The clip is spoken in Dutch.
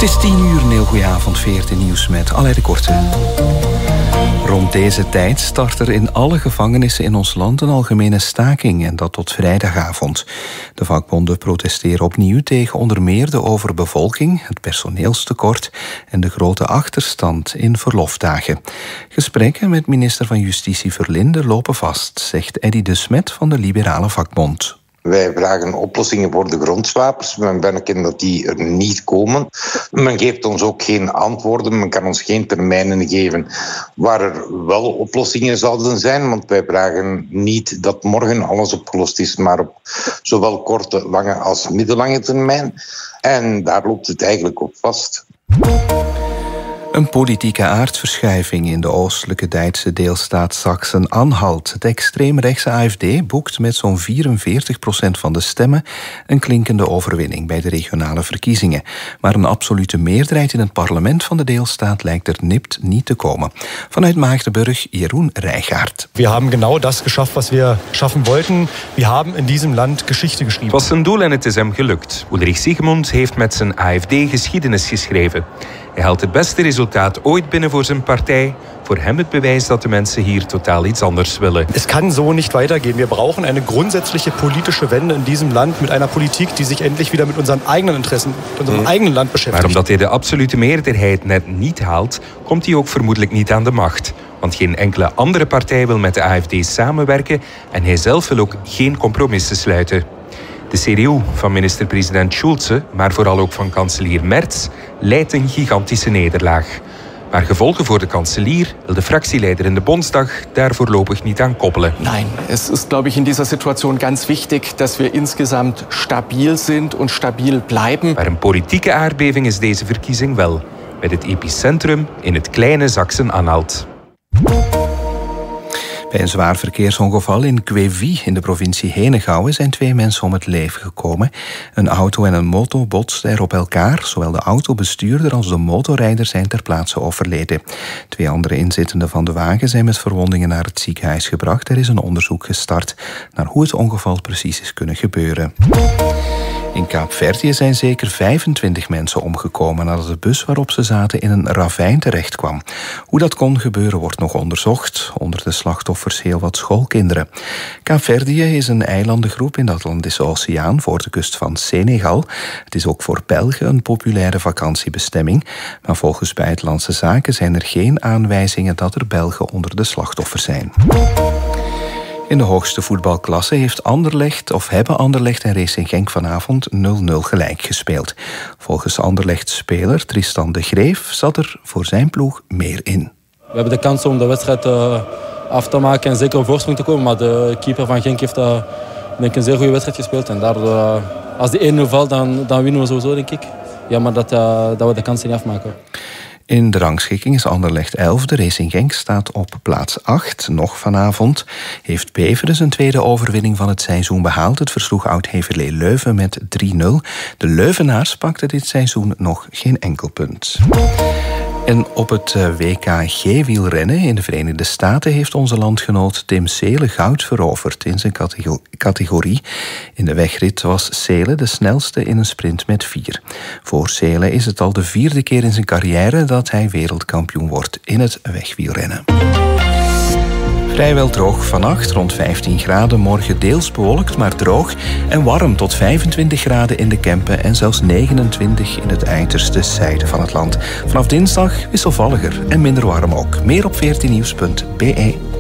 is 10 uur, een heel goeie avond, VRT Nieuws met Alain de Korte. Rond deze tijd start er in alle gevangenissen in ons land een algemene staking en dat tot vrijdagavond. De vakbonden protesteren opnieuw tegen onder meer de overbevolking, het personeelstekort en de grote achterstand in verlofdagen. Gesprekken met minister van Justitie Verlinde lopen vast, zegt Eddy de Smet van de Liberale Vakbond. Wij vragen oplossingen voor de grondswapers. Men merkt dat die er niet komen. Men geeft ons ook geen antwoorden. Men kan ons geen termijnen geven waar er wel oplossingen zouden zijn. Want wij vragen niet dat morgen alles opgelost is, maar op zowel korte, lange als middellange termijn. En daar loopt het eigenlijk op vast. Een politieke aardverschuiving in de oostelijke Duitse deelstaat Sachsen-Anhalt. Het extreemrechtse AfD boekt met zo'n 44% van de stemmen een klinkende overwinning bij de regionale verkiezingen. Maar een absolute meerderheid in het parlement van de deelstaat lijkt er nipt niet te komen. Vanuit Maagdenburg, Jeroen Rijgaard. We hebben genau das geschafft wat we schaffen wollten. We hebben in diesem land Geschichte geschreven. Het was zijn doel en het is hem gelukt. Ulrich Siegmund heeft met zijn AfD geschiedenis geschreven. Hij haalt het beste resultaat ooit binnen voor zijn partij. Voor hem het bewijs dat de mensen hier totaal iets anders willen. Es kann so nicht weitergehen. Wir brauchen eine grundsätzliche politische Wende in diesem Land mit einer Politik die sich endlich wieder mit unseren eigenen Interessen, mit unserem eigenen Land beschäftigt. Maar omdat hij de absolute meerderheid net niet haalt, komt hij ook vermoedelijk niet aan de macht. Want geen enkele andere partij wil met de AfD samenwerken en hij zelf wil ook geen compromissen sluiten. De CDU van minister-president Schulze, maar vooral ook van kanselier Merz, leidt een gigantische nederlaag. Maar gevolgen voor de kanselier wil de fractieleider in de Bondsdag daar voorlopig niet aan koppelen. Nein, es ist, glaube ich, in dieser Situation ganz wichtig, dass wir insgesamt stabil sind und stabil bleiben. Maar een politieke aardbeving is deze verkiezing wel, met het epicentrum in het kleine Sachsen-Anhalt. Bij een zwaar verkeersongeval in Quevy in de provincie Henegouwen zijn 2 mensen om het leven gekomen. Een auto en een moto botsten er op elkaar. Zowel de autobestuurder als de motorrijder zijn ter plaatse overleden. 2 andere inzittenden van de wagen zijn met verwondingen naar het ziekenhuis gebracht. Er is een onderzoek gestart naar hoe het ongeval precies is kunnen gebeuren. In Kaapverdië zijn zeker 25 mensen omgekomen nadat de bus waarop ze zaten in een ravijn terecht kwam. Hoe dat kon gebeuren wordt nog onderzocht. Onder de slachtoffers heel wat schoolkinderen. Kaapverdië is een eilandengroep in de Atlantische Oceaan voor de kust van Senegal. Het is ook voor Belgen een populaire vakantiebestemming. Maar volgens Buitenlandse Zaken zijn er geen aanwijzingen dat er Belgen onder de slachtoffers zijn. In de hoogste voetbalklasse hebben Anderlecht en Racing Genk vanavond 0-0 gelijk gespeeld. Volgens Anderlecht-speler Tristan de Greef zat er voor zijn ploeg meer in. We hebben de kans om de wedstrijd af te maken en zeker op voorsprong te komen. Maar de keeper van Genk heeft denk ik een zeer goede wedstrijd gespeeld. En daardoor, als die 1-0 valt, dan winnen we sowieso, denk ik. Ja, maar dat we de kansen niet afmaken. In de rangschikking is Anderlecht 11e. Racing Genk staat op plaats 8. Nog vanavond heeft Beveren zijn tweede overwinning van het seizoen behaald. Het versloeg Oud-Heverlee Leuven met 3-0. De Leuvenaars pakten dit seizoen nog geen enkel punt. En op het WK G-wielrennen in de Verenigde Staten heeft onze landgenoot Tim Seelen goud veroverd in zijn categorie. In de wegrit was Seelen de snelste in een sprint met 4. Voor Seelen is het al de 4e keer in zijn carrière dat hij wereldkampioen wordt in het wegwielrennen. Vrijwel droog vannacht, rond 15 graden. Morgen deels bewolkt, maar droog en warm tot 25 graden in de Kempen en zelfs 29 in het uiterste zuiden van het land. Vanaf dinsdag wisselvalliger en minder warm ook. Meer op 14nieuws.be.